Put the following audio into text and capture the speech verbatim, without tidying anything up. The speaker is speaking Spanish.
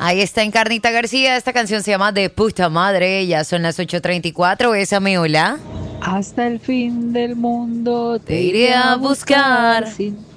Ahí está Encarnita García. Esta canción se llama De Puta Madre. Ya son las ocho treinta y cuatro. Bésame, hola. Hasta el fin del mundo Te iré a buscar. sin